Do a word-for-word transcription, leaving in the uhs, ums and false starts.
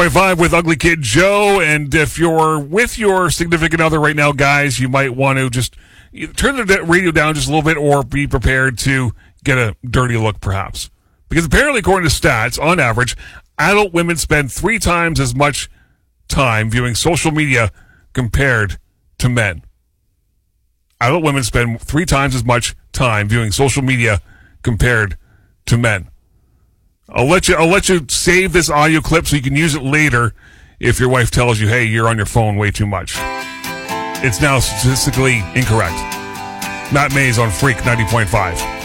point five with Ugly Kid Joe, and if you're with your significant other right now, guys, you might want to just turn the radio down just a little bit or be prepared to get a dirty look, perhaps. Because apparently, according to stats, on average, adult women spend three times as much time viewing social media compared to men. Adult women spend three times as much time viewing social media compared to men. I'll let you I'll let you save this audio clip so you can use it later if your wife tells you, hey, you're on your phone way too much. It's now statistically incorrect. Matt Mays on Freak ninety point five.